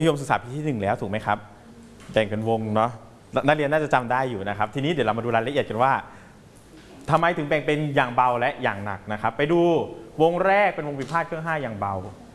นิยมศึกษาปีที่1แล้วถูกไหมครับแบ่งเป็นวงเนาะนักเรียนน่าจะจำได้อยู่นะครับทีนี้เดี๋ยวเรามาดูรายละเอียดกันว่าทำไมถึงแบ่งเป็นอย่างเบาและอย่างหนักนะครับไปดูวงแรกเป็นวงพิพาทเครื่อง5อย่างเบา